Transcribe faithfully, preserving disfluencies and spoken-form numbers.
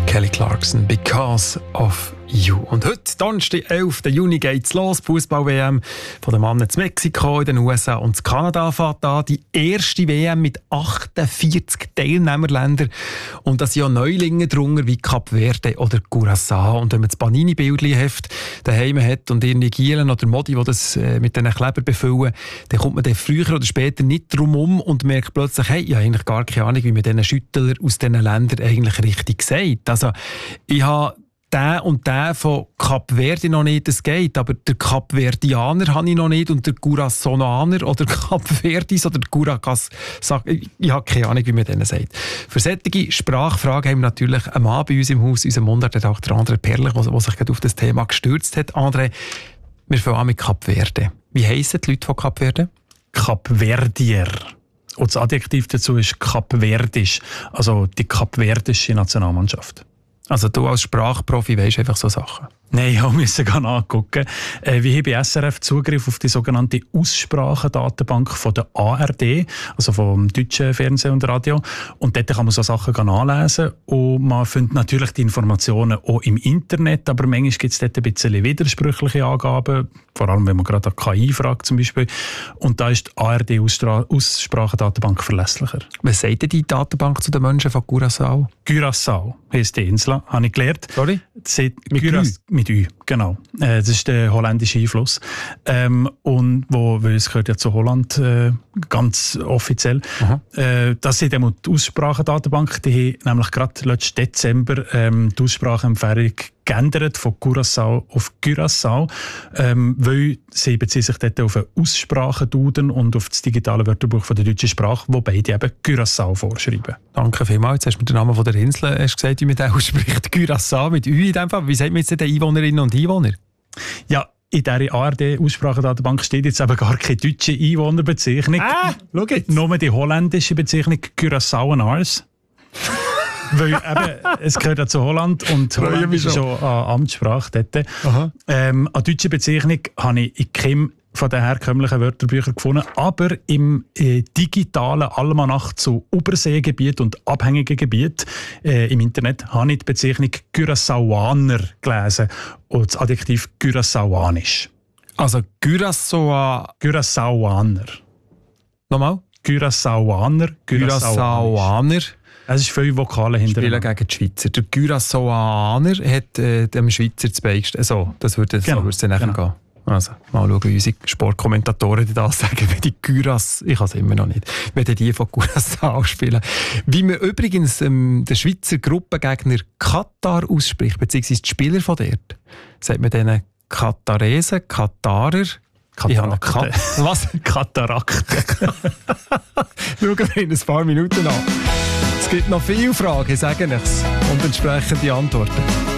Kelly Clarkson, Because of You. Und heute, Donnerstag, elften Juni, geht es los. Fußball-W M von den Mannen in Mexiko, in den U S A und in Kanada fährt an. Die erste W M mit achtundvierzig Teilnehmerländern. Und da sind ja Neulinge drunter wie Kap Verde oder Curaçao. Und wenn man das Panini-Bildchen-Heft daheim hat und irgendwie Gielen oder Modi, die das äh, mit diesen Kleber befüllen, dann kommt man dann früher oder später nicht drum um und merkt plötzlich, hey, ich habe eigentlich gar keine Ahnung, wie man diesen Schüttler aus diesen Ländern eigentlich richtig sagt. Also, ich habe der und der von Kap Verde noch nicht, das geht, aber der Kapverdianer habe ich noch nicht und der Curaçaoaner oder Kapverdis oder Curacas, ich habe keine Ahnung, wie man denen sagt. Für solche Sprachfragen haben wir natürlich einen Mann bei uns im Haus, unser Mundartredakteur André Perlich, der sich gerade auf das Thema gestürzt hat. André, wir fangen an mit Kap Verde. Wie heissen die Leute von Kap Verde? Kapverdier. Und das Adjektiv dazu ist kapverdisch, also die kapverdische Nationalmannschaft. Also du als Sprachprofi weisst einfach so Sachen? Nein, ich musste gerne angucken. Äh, wir haben bei S R F Zugriff auf die sogenannte Aussprachendatenbank von der A R D, also vom deutschen Fernsehen und Radio. Und dort kann man so Sachen anlesen. Und man findet natürlich die Informationen auch im Internet, aber manchmal gibt es dort ein bisschen widersprüchliche Angaben, vor allem wenn man gerade an K I fragt zum Beispiel. Und da ist die A R D Aussprachendatenbank verlässlicher. Was sagt denn die Datenbank zu den Menschen von Curaçao? Curaçao heisst die Insel, habe ich gelernt. Sorry? Sie, mit Curaçao. Mit Ü, genau. Äh, das ist der holländische Einfluss. Ähm, und wo, weil es gehört ja zu Holland äh, ganz offiziell. Äh, das ist die Aussprachendatenbank, die haben nämlich gerade letzten Dezember ähm, die Ausspracheempfehlung geändert von Curaçao auf Curaçao, ähm, weil sie beziehen sich dort auf einen Aussprachenduden und auf das digitale Wörterbuch von der deutschen Sprache, wo beide eben Curaçao vorschreiben. Danke vielmals. Jetzt hast du mir den Namen von der Insel hast gesagt, wie man den ausspricht. Curaçao mit Ü in dem Fall. Wie sagt man jetzt den Einwohnerinnen und Einwohner? Ja, in dieser A R D-Aussprachendatenbank steht jetzt eben gar keine deutsche Einwohnerbezeichnung. Ah, schau jetzt. Nur die holländische Bezeichnung Curaçaoenars. Weil eben, es gehört ja zu Holland und Holland ist schon eine Amtssprache dort. Ähm, eine deutsche Bezeichnung habe ich in keinem von den herkömmlichen Wörterbüchern gefunden, aber im äh, digitalen Almanach zu Überseegebiet und abhängigen Gebiet äh, im Internet habe ich die Bezeichnung Curaçaoaner gelesen und das Adjektiv Curaçaoanisch. Also Curaçao... Curaçaoaner. Nochmal? Curaçaoaner. Curaçaoaner. Es ist viele Vokale hinter. Spielen gegen die Schweizer. Der Curaçaoaner hat äh, dem Schweizer das Beigestellt. So, das würde genau, so es dann nachher genau. gehen. Also, mal schauen, wie unsere Sportkommentatoren das sagen, wenn die Curaçao, ich kann es immer noch nicht, wenn die von Curaçao spielen. Wie man übrigens ähm, den Schweizer Gruppengegner Katar ausspricht, beziehungsweise die Spieler von dort, sagt man denen Kataresen, Katarer, ich habe einen Kat Was? Katarakte. Schauen wir in ein paar Minuten an. Es gibt noch viele Fragen, sagen ich's, und entsprechende Antworten.